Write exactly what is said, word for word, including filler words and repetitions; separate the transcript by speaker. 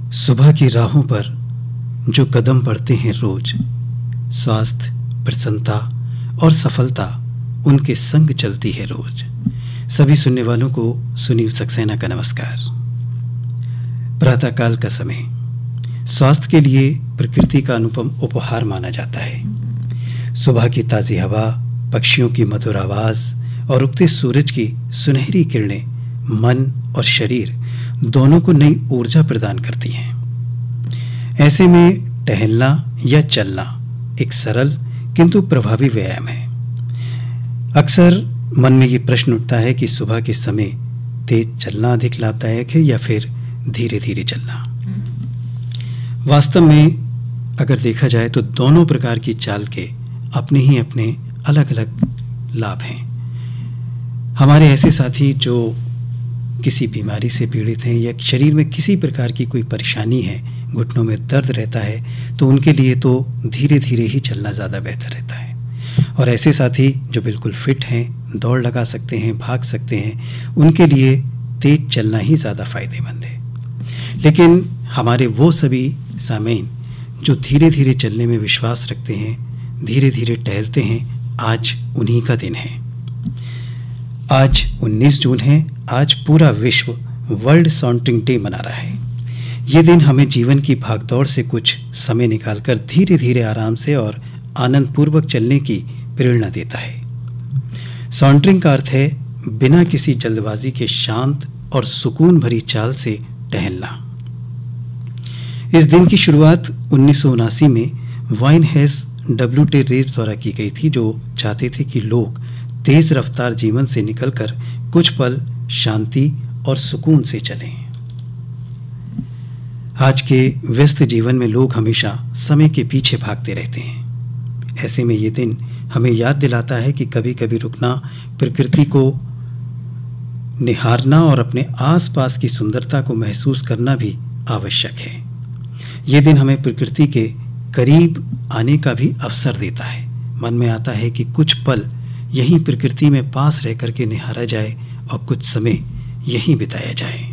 Speaker 1: सुबह की राहों पर जो कदम पड़ते हैं रोज, स्वास्थ्य, प्रसन्नता और सफलता उनके संग चलती है रोज। सभी सुनने वालों को सुनील सक्सेना का नमस्कार। प्रातःकाल का समय स्वास्थ्य के लिए प्रकृति का अनुपम उपहार माना जाता है। सुबह की ताज़ी हवा, पक्षियों की मधुर आवाज़ और उगते सूरज की सुनहरी किरणें मन और शरीर दोनों को नई ऊर्जा प्रदान करती हैं। ऐसे में टहलना या चलना एक सरल किंतु प्रभावी व्यायाम है। अक्सर मन में ये प्रश्न उठता है कि सुबह के समय तेज चलना अधिक लाभदायक है या फिर धीरे धीरे चलना। वास्तव में अगर देखा जाए तो दोनों प्रकार की चाल के अपने ही अपने अलग अलग लाभ हैं। हमारे ऐसे साथी जो किसी बीमारी से पीड़ित हैं या शरीर में किसी प्रकार की कोई परेशानी है, घुटनों में दर्द रहता है, तो उनके लिए तो धीरे धीरे ही चलना ज़्यादा बेहतर रहता है। और ऐसे साथी जो बिल्कुल फिट हैं, दौड़ लगा सकते हैं, भाग सकते हैं, उनके लिए तेज चलना ही ज़्यादा फ़ायदेमंद है। लेकिन हमारे वो सभी सामीन जो धीरे धीरे चलने में विश्वास रखते हैं, धीरे धीरे टहलते हैं, आज उन्हीं का दिन है। आज उन्नीस जून है। आज पूरा विश्व वर्ल्ड सॉन्टरिंग डे मना रहा है। ये दिन हमें जीवन की भागदौड़ से कुछ समय निकालकर धीरे धीरे आराम से और आनंदपूर्वक चलने की प्रेरणा देता है। सॉन्टरिंग का अर्थ है बिना किसी जल्दबाजी के शांत और सुकून भरी चाल से टहलना। इस दिन की शुरुआत उन्नीस सौ उनासी में वाइनहेस डब्ल्यू टे रेस द्वारा की गई थी, जो चाहते थे कि लोग तेज रफ्तार जीवन से निकलकर कुछ पल शांति और सुकून से चलें। आज के व्यस्त जीवन में लोग हमेशा समय के पीछे भागते रहते हैं। ऐसे में ये दिन हमें याद दिलाता है कि कभी कभी रुकना, प्रकृति को निहारना और अपने आसपास की सुंदरता को महसूस करना भी आवश्यक है। ये दिन हमें प्रकृति के करीब आने का भी अवसर देता है। मन में आता है कि कुछ पल यहीं प्रकृति में पास रह करके निहारा जाए और कुछ समय यहीं बिताया जाए।